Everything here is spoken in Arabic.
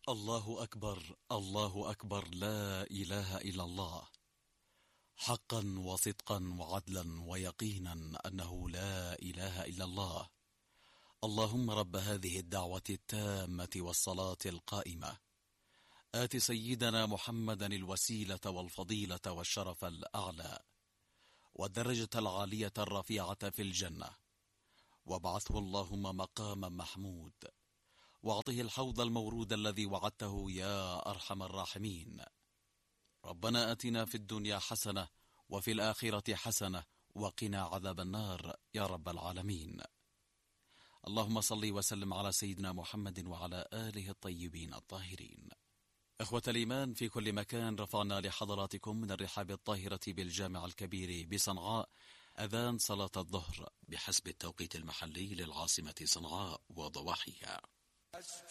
الله أكبر، الله أكبر، لا إله إلا الله. حقا وصدقا وعدلا ويقينا أنه لا إله إلا الله. اللهم رب هذه الدعوة التامة والصلاة القائمة، آت سيدنا محمدا الوسيلة والفضيلة والشرف الأعلى والدرجة العالية الرفيعة في الجنة، وابعثه اللهم مقاما محمود، واعطه الحوض المورود الذي وعدته يا أرحم الراحمين. ربنا آتنا في الدنيا حسنة وفي الآخرة حسنة وقنا عذاب النار يا رب العالمين. اللهم صل وسلم على سيدنا محمد وعلى آله الطيبين الطاهرين. إخوة الإيمان في كل مكان، رفعنا لحضراتكم من الرحاب الطاهرة بالجامع الكبير بصنعاء أذان صلاة الظهر بحسب التوقيت المحلي للعاصمة صنعاء وضواحيها.